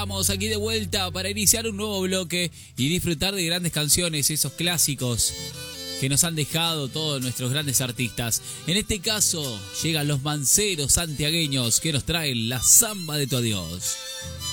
Estamos aquí de vuelta para iniciar un nuevo bloque y disfrutar de grandes canciones, esos clásicos que nos han dejado todos nuestros grandes artistas. En este caso, llegan los manceros santiagueños que nos traen la samba de tu adiós.